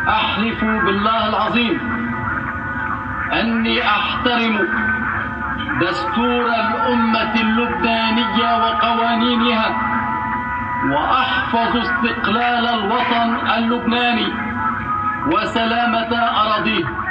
أحلف بالله العظيم أني أحترم دستور الأمة اللبنانية وقوانينها، وأحفظ استقلال الوطن اللبناني وسلامة أراضيه.